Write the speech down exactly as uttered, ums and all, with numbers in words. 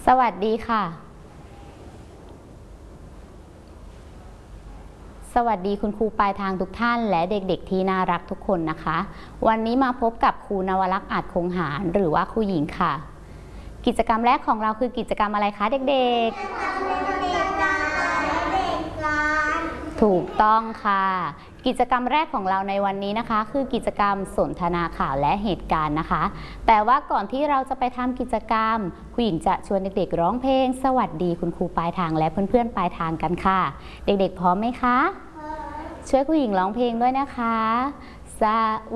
สวัสดีค่ะสวัสดีคุณครูปลายทางทุกท่านและเด็กๆที่น่ารักทุกคนนะคะวันนี้มาพบกับครูนวลักษณ์อาจคงหารหรือว่าครูหญิงค่ะกิจกรรมแรกของเราคือกิจกรรมอะไรคะเด็กๆถูกต้องค่ะกิจกรรมแรกของเราในวันนี้นะคะคือกิจกรรมสนทนาข่าวและเหตุการณ์นะคะแต่ว่าก่อนที่เราจะไปทำกิจกรรมครูหญิงจะชวนเด็กๆร้องเพลงสวัสดีคุณครูปลายทางและเพื่อนๆปลายทางกันค่ะเด็กๆพร้อมไหมคะช่วยครูหญิงร้องเพลงด้วยนะคะส